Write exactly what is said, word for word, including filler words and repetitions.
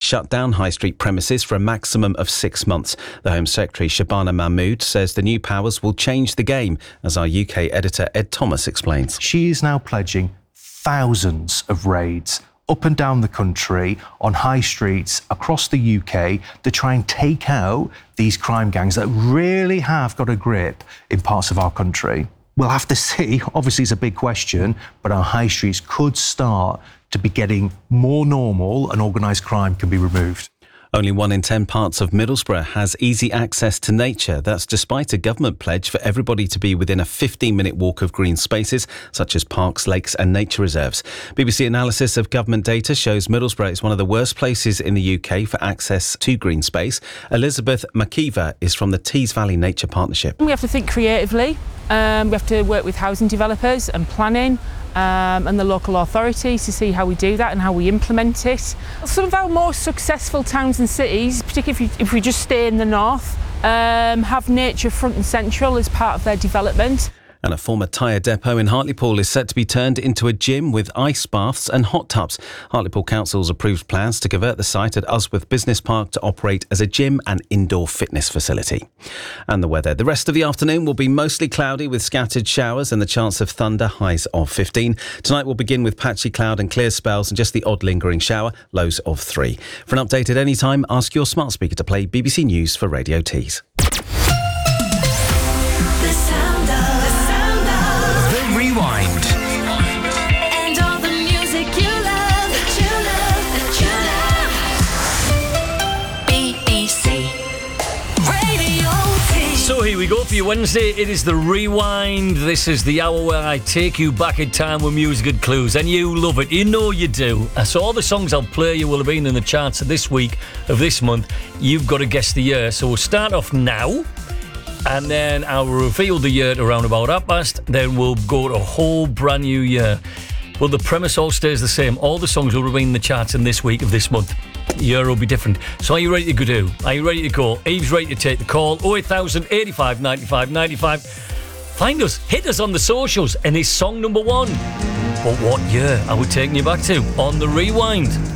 shut down high street premises for a maximum of six months. The Home Secretary Shabana Mahmood says the new powers will change the game, as our U K editor Ed Thomas explains. She is now pledging thousands of raids up and down the country on high streets across the U K to try and take out these crime gangs that really have got a grip in parts of our country. We'll have to see. Obviously, it's a big question, but our high streets could start to be getting more normal and organised crime can be removed. Only one in ten parts of Middlesbrough has easy access to nature. That's despite a government pledge for everybody to be within a fifteen-minute walk of green spaces, such as parks, lakes and nature reserves. B B C analysis of government data shows Middlesbrough is one of the worst places in the U K for access to green space. Elizabeth McKeever is from the Tees Valley Nature Partnership. We have to think creatively. Um, we have to work with housing developers and planning. Um, and the local authorities to see how we do that and how we implement it. Some of our more successful towns and cities, particularly if, you, if we just stay in the north, um, have nature front and central as part of their development. And a former tyre depot in Hartlepool is set to be turned into a gym with ice baths and hot tubs. Hartlepool Council's approved plans to convert the site at Usworth Business Park to operate as a gym and indoor fitness facility. And the weather. The rest of the afternoon will be mostly cloudy with scattered showers and the chance of thunder, highs of fifteen. Tonight will begin with patchy cloud and clear spells and just the odd lingering shower, lows of three. For an update at any time, ask your smart speaker to play B B C News for Radio Tees. Rewind. And all the music you love, that you love, that you love. B B C Radio T. So here we go for your Wednesday. It is the Rewind. This is the hour where I take you back in time with music and clues, and you love it. You know you do. So all the songs I'll play you will have been in the charts of this week, of this month. You've got to guess the year. So we'll start off now. And then I'll reveal the year to around about half past. Then we'll go to a whole brand new year. Well, the premise all stays the same. All the songs will remain in the charts in this week of this month. The year will be different. So are you ready to go? Are you ready to go? Eve's ready to take the call. oh eight thousand, eighty-five, ninety-five, ninety-five. Find us. Hit us on the socials. And it's song number one. But what year are we taking you back to on the Rewind?